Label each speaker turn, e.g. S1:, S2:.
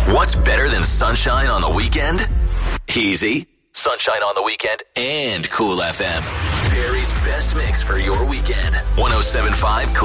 S1: What's better than sunshine on the weekend? Easy. Sunshine on the weekend and Cool FM. Perry's best mix for your weekend. 107.5 Cool.